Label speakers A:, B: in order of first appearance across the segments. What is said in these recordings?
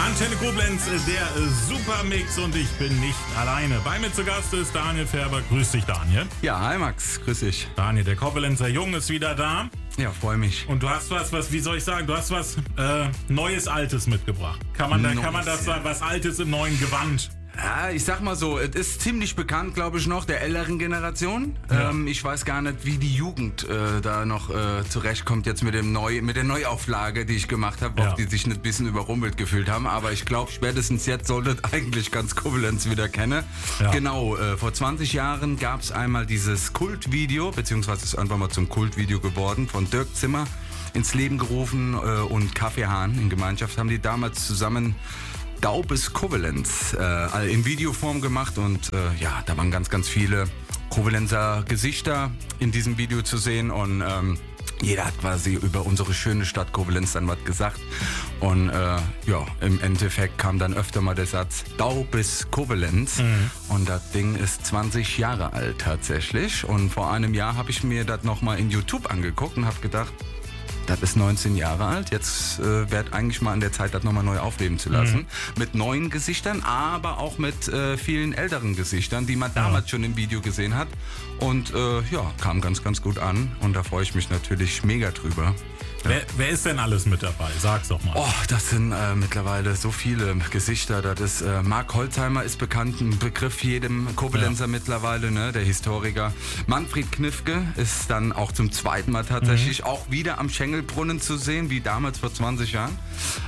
A: Antenne Koblenz, der Supermix und ich bin nicht alleine. Bei mir zu Gast ist Daniel Färber. Grüß dich, Daniel.
B: Ja, hi Max, grüß dich.
A: Daniel, der Koblenzer Jung ist wieder da.
B: Ja, freue mich.
A: Und du hast wie soll ich sagen, du hast was Neues, Altes mitgebracht. Kann man das sagen, was Altes im neuen Gewand?
B: Ja, ich sag mal so, es ist ziemlich bekannt, glaube ich, noch der älteren Generation.
A: Ja.
B: Ich weiß gar nicht, wie die Jugend da noch zurechtkommt jetzt mit der Neuauflage, die ich gemacht habe,
A: Ja.
B: ob die sich nicht ein bisschen überrumpelt gefühlt haben. Aber ich glaube, spätestens jetzt solltet eigentlich ganz Koblenz wieder kennen.
A: Ja.
B: Genau, vor 20 Jahren gab es einmal dieses Kultvideo, beziehungsweise ist einfach mal zum Kultvideo geworden, von Dirk Zimmer ins Leben gerufen und Kaffeehahn in Gemeinschaft haben die damals zusammen Dau bis Koblenz in Videoform gemacht und ja, da waren ganz, ganz viele Koblenzer Gesichter in diesem Video zu sehen und jeder hat quasi über unsere schöne Stadt Koblenz dann was gesagt und ja, im Endeffekt kam dann öfter mal der Satz Dau bis Koblenz und das Ding ist 20 Jahre alt tatsächlich und vor einem Jahr habe ich mir das nochmal in YouTube angeguckt und habe gedacht, das ist 19 Jahre alt. Jetzt wird eigentlich mal an der Zeit, das nochmal neu aufleben zu lassen. Mit neuen Gesichtern, aber auch mit vielen älteren Gesichtern, die man damals schon im Video gesehen hat. Und ja, kam ganz, ganz gut an. Und da freue ich mich natürlich mega drüber.
A: Wer ist denn alles mit dabei? Sag's doch mal.
B: Oh, das sind mittlerweile so viele Gesichter. Das ist Mark Holzheimer ist bekannt, ein Begriff jedem Koblenzer mittlerweile, ne, der Historiker. Manfred Knifke ist dann auch zum zweiten Mal tatsächlich auch wieder am Schengelbrunnen zu sehen, wie damals vor 20 Jahren.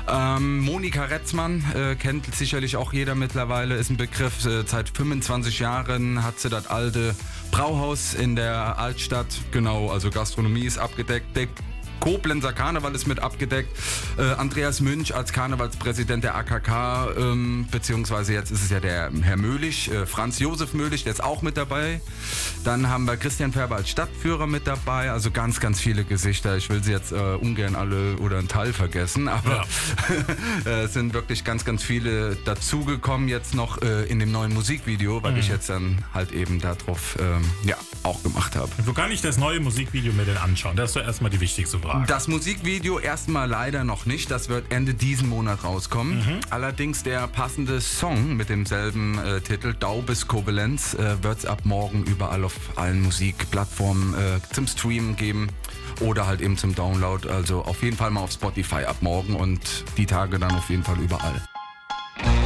B: Monika Retzmann kennt sicherlich auch jeder mittlerweile, ist ein Begriff. Seit 25 Jahren hat sie das alte Brauhaus in der Altstadt. Genau, also Gastronomie ist abgedeckt. Koblenzer Karneval ist mit abgedeckt. Andreas Münch als Karnevalspräsident der AKK, beziehungsweise jetzt ist es ja der Herr Möhlich, Franz Josef Möhlich, der ist auch mit dabei. Dann haben wir Christian Färber als Stadtführer mit dabei, also ganz, ganz viele Gesichter. Ich will sie jetzt ungern alle oder einen Teil vergessen, aber es sind wirklich ganz, ganz viele dazugekommen jetzt noch in dem neuen Musikvideo, weil ich jetzt dann halt eben darauf auch gemacht habe.
A: Wo kann ich das neue Musikvideo mir denn anschauen? Das ist doch erstmal die wichtigste Frage.
B: Das Musikvideo erstmal leider noch nicht. Das wird Ende diesen Monat rauskommen. Allerdings der passende Song mit demselben Titel, Dau bis Koblenz, wird es ab morgen überall auf allen Musikplattformen zum Streamen geben oder halt eben zum Download. Also auf jeden Fall mal auf Spotify ab morgen und die Tage dann auf jeden Fall überall.